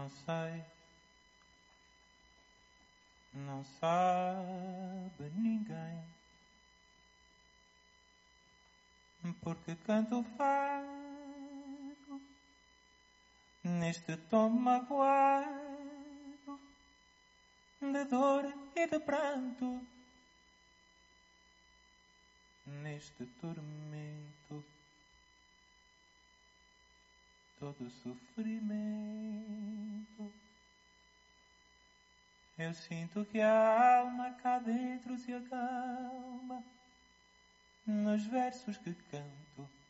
Não sei, não sabe ninguém, porque canto fado neste tom magoado de dor e de pranto, neste tormento, todo sofrimento. Eu sinto que a alma cá dentro se acalma nos versos que canto.